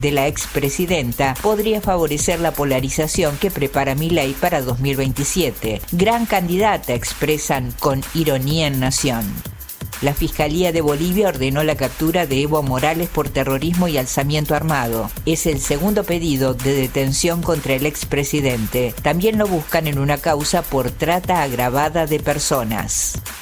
de la expresidenta podría favorecer la polarización que prepara Milei para 2027. Gran candidata, expresan con ironía en Nación. La Fiscalía de Bolivia ordenó la captura de Evo Morales por terrorismo y alzamiento armado. Es el segundo pedido de detención contra el expresidente. También lo buscan en una causa por trata agravada de personas.